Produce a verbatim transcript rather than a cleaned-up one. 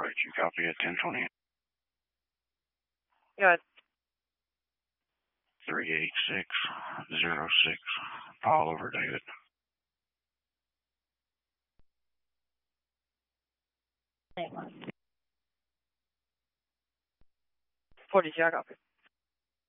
right, you copy at ten twenty. Go ahead. three eight six zero six. Paul over David. forty-two, I copy.